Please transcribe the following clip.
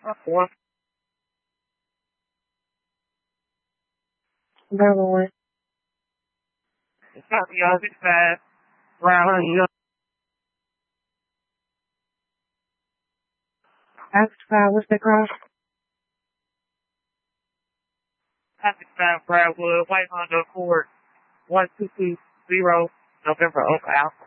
One. Bravo 1. It's not the other side. Round here. Ask 5, what's the cross? Traffic sign Brownwood, White Honda Accord, 1220, November Oak Alpha.